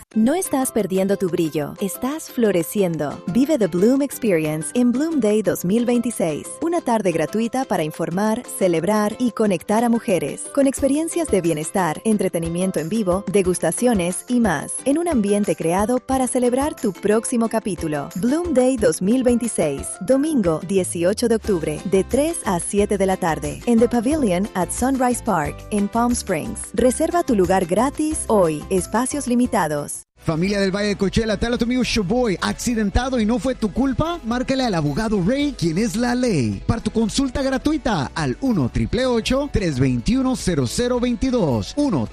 No estás perdiendo tu brillo, estás floreciendo. Vive The Bloom Experience en Bloom Day 2026. Una tarde gratuita para informar, celebrar y conectar a mujeres. Con experiencias de bienestar, entretenimiento en vivo, degustaciones y más. En un ambiente creado para celebrar tu próximo capítulo. Bloom Day 2026. Domingo 18 de octubre, de 3 a 7 de la tarde. En The Pavilion at Sunrise Park, en Palm Springs. Reserva tu lugar gratis hoy. Espacios limitados. Familia del Valle de Coachella, te habla tu amigo Showboy. ¿Accidentado y no fue tu culpa? Márcale al abogado Ray, quien es la ley. Para tu consulta gratuita al 1-888-321-0022.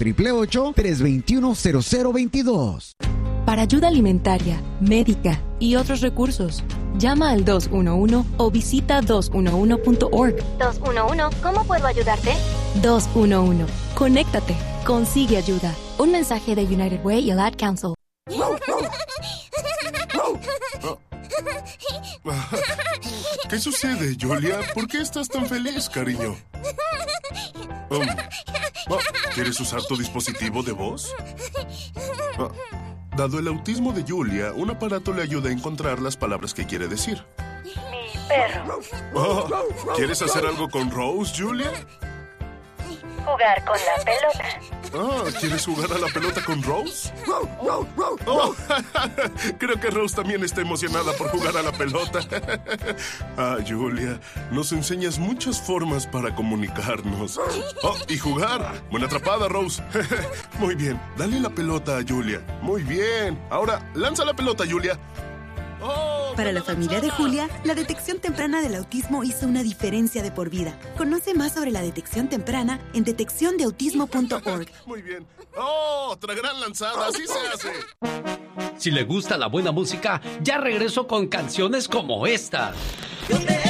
1-888-321-0022. Para ayuda alimentaria, médica y otros recursos, llama al 211 o visita 211.org. 211, ¿cómo puedo ayudarte? 211. Conéctate. Consigue ayuda. Un mensaje de United Way y el Ad Council. ¿Qué sucede, Julia? ¿Por qué estás tan feliz, cariño? ¿Quieres usar tu dispositivo de voz? Dado el autismo de Julia, un aparato le ayuda a encontrar las palabras que quiere decir. Mi perro. ¿Quieres hacer algo con Rose, Julia? Jugar con la pelota. ¿Quieres jugar a la pelota con Rose? Creo que Rose también está emocionada por jugar a la pelota. Julia, nos enseñas muchas formas para comunicarnos. Y jugar. Buena atrapada, Rose. Muy bien, dale la pelota a Julia. Muy bien. Ahora, lanza la pelota, Julia. Para la familia de Julia, la detección temprana del autismo hizo una diferencia de por vida. Conoce más sobre la detección temprana en detecciondeautismo.org. Muy bien. Otra gran lanzada, así se hace. Si le gusta la buena música, ya regreso con canciones como esta.